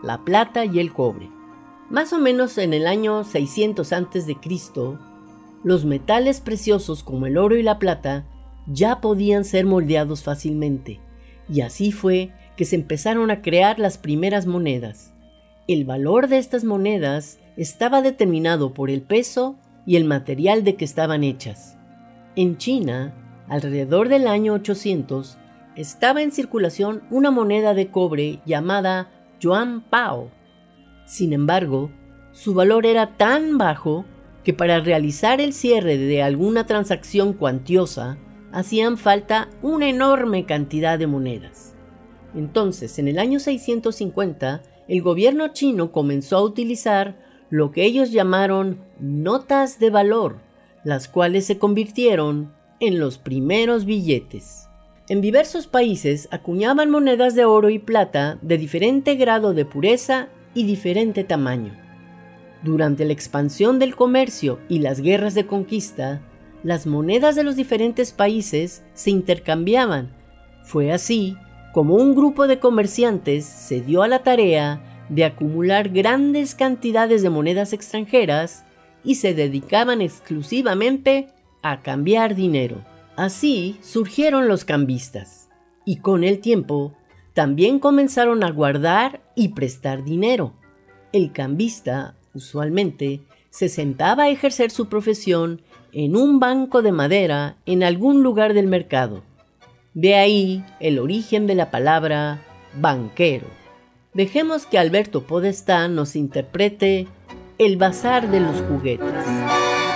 la plata y el cobre. Más o menos en el año 600 a.C., los metales preciosos como el oro y la plata ya podían ser moldeados fácilmente, y así fue que se empezaron a crear las primeras monedas. El valor de estas monedas estaba determinado por el peso y el material de que estaban hechas. En China, alrededor del año 800, estaba en circulación una moneda de cobre llamada Yuan Pao. Sin embargo, su valor era tan bajo que para realizar el cierre de alguna transacción cuantiosa hacían falta una enorme cantidad de monedas. Entonces, en el año 650, el gobierno chino comenzó a utilizar lo que ellos llamaron notas de valor, las cuales se convirtieron en los primeros billetes. En diversos países acuñaban monedas de oro y plata de diferente grado de pureza y diferente tamaño. Durante la expansión del comercio y las guerras de conquista, las monedas de los diferentes países se intercambiaban. Fue así como un grupo de comerciantes se dio a la tarea de acumular grandes cantidades de monedas extranjeras y se dedicaban exclusivamente a cambiar dinero. Así surgieron los cambistas, y con el tiempo también comenzaron a guardar y prestar dinero. El cambista, usualmente, se sentaba a ejercer su profesión en un banco de madera en algún lugar del mercado. De ahí el origen de la palabra banquero. Dejemos que Alberto Podestá nos interprete El bazar de los juguetes.